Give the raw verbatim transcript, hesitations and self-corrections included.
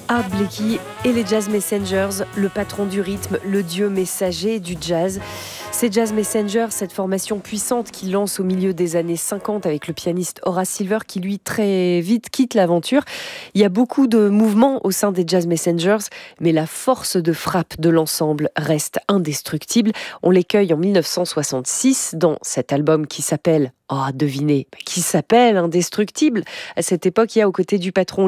Art Blakey et les Jazz Messengers, le patron du rythme, le dieu messager du jazz. Ces Jazz Messengers, cette formation puissante qui lance au milieu des années cinquante avec le pianiste Horace Silver qui lui très vite quitte l'aventure. Il y a beaucoup de mouvements au sein des Jazz Messengers, mais la force de frappe de l'ensemble reste indestructible. On les cueille en dix-neuf cent soixante-six dans cet album qui s'appelle, oh devinez, qui s'appelle Indestructible. À cette époque, il y a aux côtés du patron